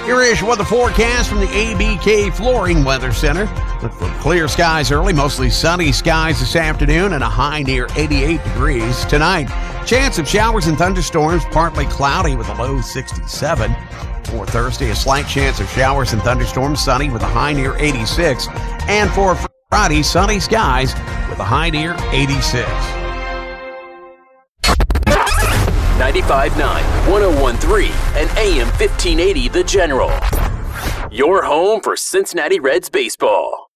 Here is your weather forecast from the ABK Flooring Weather Center. Look for clear skies early, mostly sunny skies this afternoon, and a high near 88 degrees. Tonight, chance of showers and thunderstorms, partly cloudy with a low 67. For Thursday, a slight chance of showers and thunderstorms, sunny with a high near 86. And for Friday, sunny skies with a high near 86. 95.9, 101.3, and AM 1580 The General. Your home for Cincinnati Reds baseball.